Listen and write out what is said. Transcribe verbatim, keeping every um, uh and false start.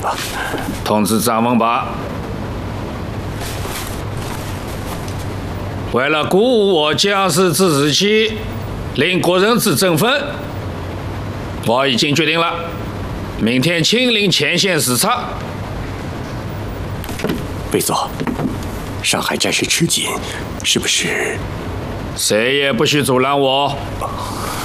吧。 通知张文霸，为了鼓舞我将士之士气，令国人之振奋，我已经决定了，明天亲临前线视察。 卫座，上海战事吃紧，是不是？ 谁也不许阻拦我。